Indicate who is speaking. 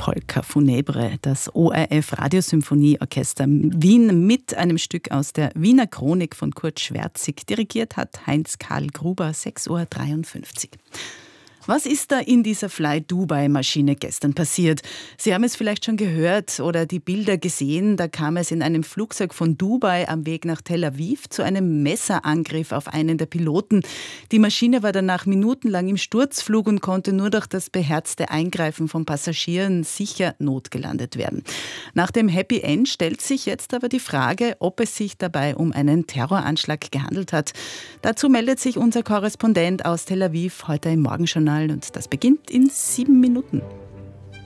Speaker 1: Polka Funèbre, das ORF Radiosymphonieorchester Wien mit einem Stück aus der Wiener Chronik von Kurt Schwärzig. Dirigiert hat Heinz-Karl Gruber, 6:53 Uhr. Was ist da in dieser Fly-Dubai-Maschine gestern passiert? Sie haben es vielleicht schon gehört oder die Bilder gesehen. Da kam es in einem Flugzeug von Dubai am Weg nach Tel Aviv zu einem Messerangriff auf einen der Piloten. Die Maschine war danach minutenlang im Sturzflug und konnte nur durch das beherzte Eingreifen von Passagieren sicher notgelandet werden. Nach dem Happy End stellt sich jetzt aber die Frage, ob es sich dabei um einen Terroranschlag gehandelt hat. Dazu meldet sich unser Korrespondent aus Tel Aviv heute im Morgenjournal. Und das beginnt in 7 Minuten.